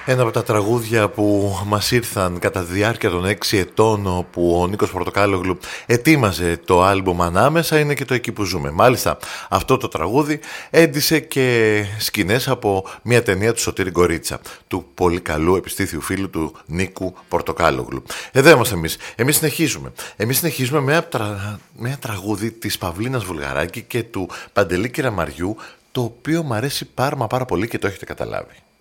Ένα από τα τραγούδια που μας ήρθαν κατά τη διάρκεια των 6 ετών που ο Νίκος Πορτοκάλογλου ετοίμαζε το άλμπουμ Ανάμεσα είναι και το Εκεί που ζούμε. Μάλιστα αυτό το τραγούδι έντυσε και σκηνές από μια ταινία του Σωτήρη Γκορίτσα, του πολύ καλού επιστήθιου φίλου του Νίκου Πορτοκάλογλου. Εδώ είμαστε εμείς. Εμείς συνεχίζουμε με ένα τραγούδι της Παυλίνας Βουλγαράκη και του Παντελή Κεραμαριού, το οποίο μου αρέσει πάρα πολύ και το έχετε καταλάβει.